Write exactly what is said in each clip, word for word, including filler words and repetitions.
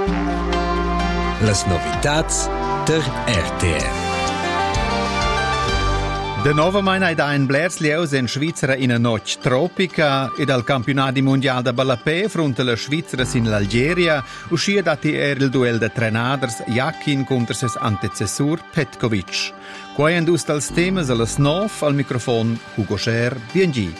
Las novitats der R T R. De nova maina da in Blers Lieus in Svizzera in a noc tropica ed al campionati mondial da ballapè fronte la Svizzera sin l'Algeria uscia dati er il duel de trenaders Jakin contra ses antecessur Petkovic. Quai andust als temas a las nov al microfon Hugo Scher, B N G.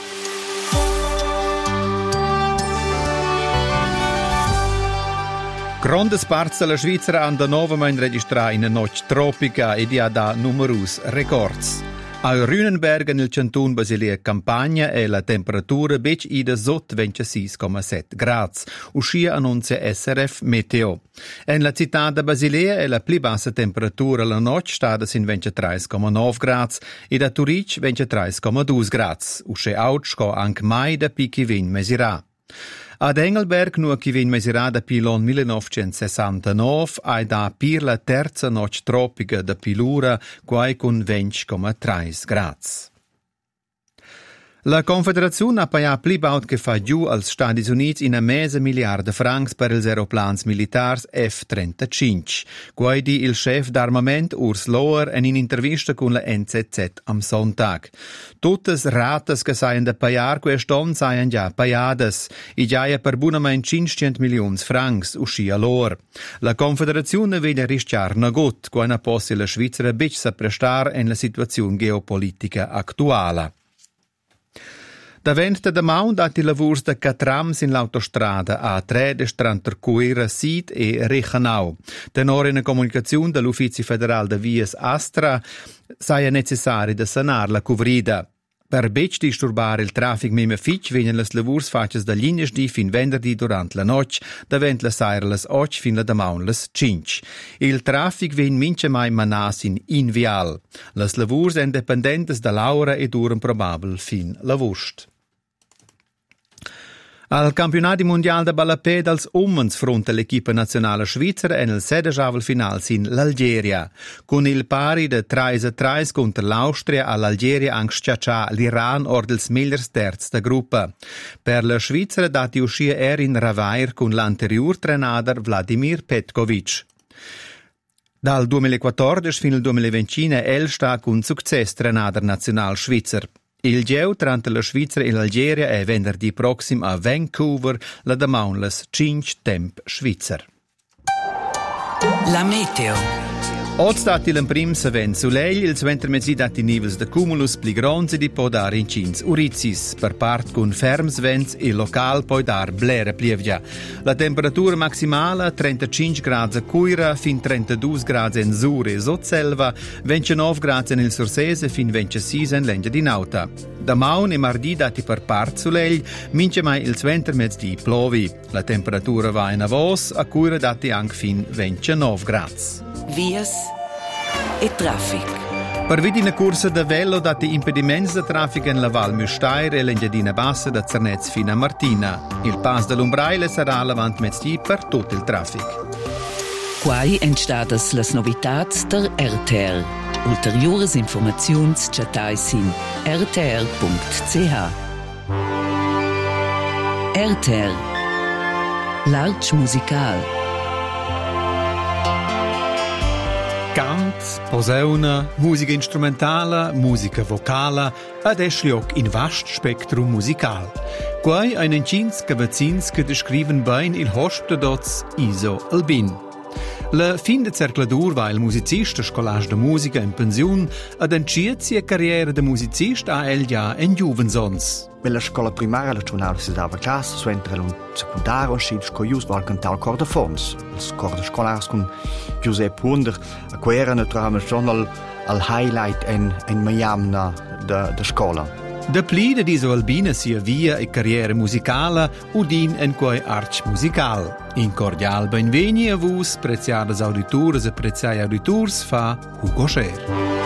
Grandes parts della Svizzera hanno da nova main registrare in a noc tropica ed ha da numerus records. A Rünenberg nel Canton Basilea Campagna e la temperatura bec ida sot ventisei komma sette gradi, uscia annunzia S R F Meteo. En la città da Basilea è la più bassa temperatura la noc stada sin ventitré komma nove gradi ed a Turic ventitré komma due gradi, uscia auc co anche mai da pichi vin mesirà. Ad Engelberg nu chi vin mesurada pilon millenovecentosessantanove ai da pir la terza noc tropica da pilura quai con venti komma tre gradi. La Confederazione ha pagato più baut che fa giù als Stati Uniti in a mezza miliarda francs per ils aeroplans militars F trentacinque. Guidi il chef d'armament Urs Lohr in un'intervista con la N Z Z am Sonntag. Tuttes ratas che saien da pagar quest'on saien già pagades. I giaia per bunament cinquecento milioni francs, uscia Lohr. La Confederazione vede rischiar na gut, quana possi la Svizzera bec sa prestar en la situazione geopolitica attuala. Da venta da maun dati lavurs da catrams in l'autostrada A tre de Strantercuera Sid e Rechenau. Tenor in comunicazione dall'Ufficio Federal de Vias Astra saia necessari da sanar la cuvrida. Per bec disturbare il traffic meme fitch venen las lavurs faces da linjasdi fin venderdi durant la noc, da vent la saira las och fin la damaun las cinque. Il traffic ven mince mai manas in invial. Las lavurs en dependentes da l'aura e duren probabil fin la vust. Al campionati mondial da ballapè als uomens fronte l'equipa nazionale svizzera en il sedeschavel final sin l'Algeria. Con il pari de tre a tre contro l'Austria all'Algeria anche schiaccià l'Iran or dels migliors terz da gruppa. Per la Svizzera dati uscia er in ravair con l'anterior trenader Vladimir Petkovic. Dal duemilaquattordici fino al duemilaventi el sta con success trenader nazional svizzer. Il geu tra la Svizzera e l'Algeria è venerdì prossimo a Vancouver la damaunlas cinque temp svizzer. La meteo. Oggi dati l'emprim se ven soleil, il ventermezzi dati nivels de cumulus pli gronzi di può dar in cins urizis, per part con ferms vents e local poi dar blera plievia. La temperatura maximale trentacinque gradi a Cuira, fin trentadue gradi in Sur e Sotselva, ventinove gradi in il Sursese, fin ventisei in Lengia di Nauta. Da maun e mardi dati per part soleil, mince mai il ventermezzi di plovi. La temperatura va in avos, a Cuira dati anche fin ventinove gradi. Vias e traffic. Per vidi una corsa da velo dati impedimenti da traffico in la Val Müstair e l'Engiadina Bassa da Zernez fino a Martina. Il pass dell'Umbraile sarà avanti mezz'dì per tutto il traffic. Quai entstadas las novitats der R T R. Ulteriores informaziuns chatais in r t r punct c h. R T R. L'Arch musical. Cant, posauna, musica instrumentala, musica vocala ed eschlioc in vast spectrum musical. Quai ein encins cavazzins che descriven bein il hospitadoz Iso Albin. La fin de cercladur va il musicista scolage de musica in pensiun ad enciet sia carriera de musicista a el ja en juvensons. Nella scuola primaria la giornata si dava classe, su entra un secondario e si scoius val cantare il cor de fons. Il cor de scolars con Giuseppe Wunder, a cui era naturalmente schon al, al highlight en, en Miami de, de scuola. Da pli de Iso Albina sia via e carriera musicala udin en quei arch musical. In cordial benveni a vos, preziadas auditores e preziai auditors, fa Hugo Scher.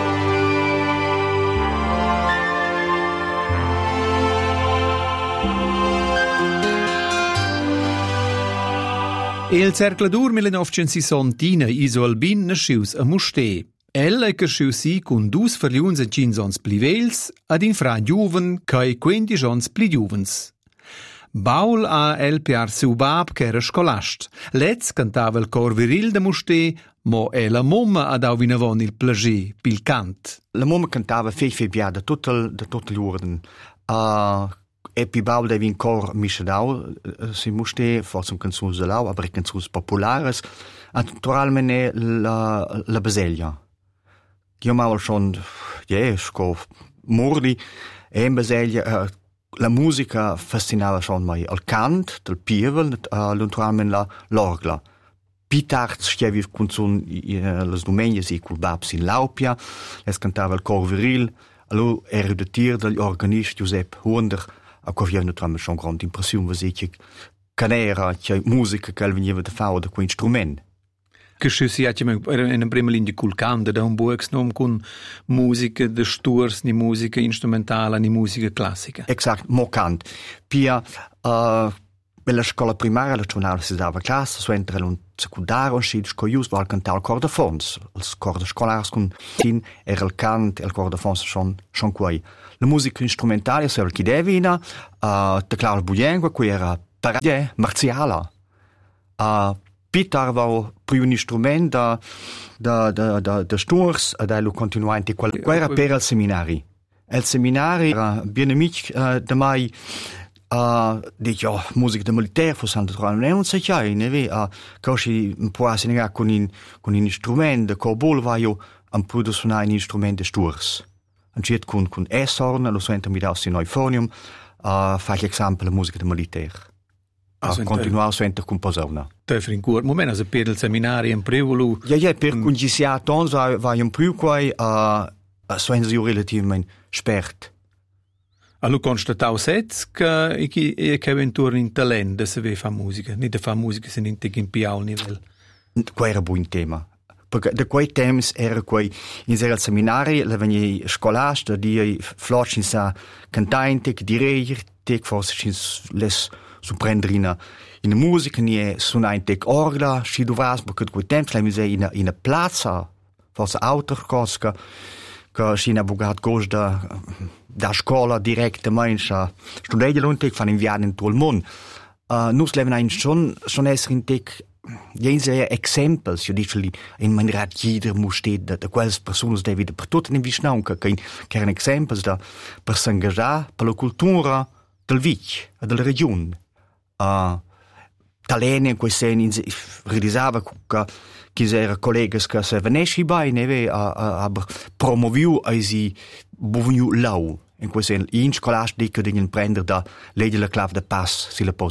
Il cercladur millenovecentosessantina Iso Albin nascius a Mustè. El è cresciu si con dus verliuns e cinzons pli vels ad in fra giuven cae quindi jons pli giuvens. Baul ha el piar siu bab che era scolast. Letz cantava il cor viril de Musté, mo e la mumma ha dau vinavon il plager pil cant. La mumma cantava fe fe bia da tutto da tutto l'orden. Uh, e pi Baul devi in cor mischedau si Musté forse un canzun zelau, aber canzun populares. Naturalmente la la baselja. Io mal schon ja, sco mordi e in baselja uh, la musica fascinava schon mai al cant del pievel uh, naturalmente la l'orgla. Pitart scevi con son uh, las domenias e col babs in Laupia, es cantava il cor viril, allo era de tir del organist Josep Hunder, a cui aveva naturalmente schon grande impressione, was ich canera, che musica che veniva da fare da quel strumento. Che si ha in prima linea col canto da un buox non con musica de sturs ni musica strumentale ni musica classica. Exact, mo cant. Pia uh, nella scuola primaria la giornata si dava classe, so entra un secondario un sci sco ius val cantare il cor de fons. Il cor de scolars con tin era il cant e il cor de fons schon schon quai. La musica strumentale se chi devina uh, de Claudio Bugliengo qui era parade marziala. Uh, Pitar va più un strumento da da da da da sturs e da lo continuante qual era per il seminari. Il seminari era bien amic uh, da mai uh, dico musica de militare fu santo trono non sai che ne ve a così un po' a con in con un strumento cobol va io un po' da suonare un strumento sturs. Un jet con con esorn lo sento mi da sin euphonium a uh, fare esempio la musica de militare. A continuare a enter composona. Tefrin cur, momento se per il seminario in prevolu. Ja, ja, per mm. Ci sia tons va va un più quai a a soens io relativamente spert. Allo constatau sets che e che che ventur in talento se ve fa musica, ni de fa musica se in tec in piau livello. Qua era buon tema. Perché da quei temps era quei in ser al seminario la veni scolast di flochin sa cantante che direi tec forse les surprendrina in la musica nie suonante orgla si dovras perché quei temps la mise in in a plaza forse autor cosca che si na bugat gosta da scuola diretta mensa studiare lunte fan inviare in tutto il mondo uh, nus leven ein schon schon es in tec jense exempels io dice in man rat jeder muss steht da quelles personas devi per tutte in visnau che che erano exempels da per s'engagiare per la cultura del vic e della regione. Uh, Talene in quei seni realizzava che chi era colleghi che se venesci bai neve a a promoviu ai buvniu lau in quei sen in scolas dico di prendere da legge la clave de pass si la